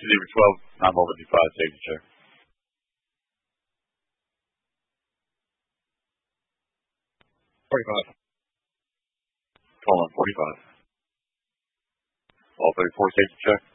Zebra 12, 955, safety check. Call on 45. All 34, safety check.